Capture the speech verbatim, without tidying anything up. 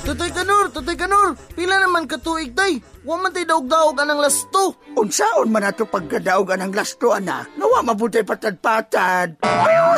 Tatay Kanor, Tatay Kanor, pila naman katuig tay. Wa man tay daog-daog anang lasto. Unsaon man ato pagkadaog anang lasto, anak? Nawa mabutay patad-patad.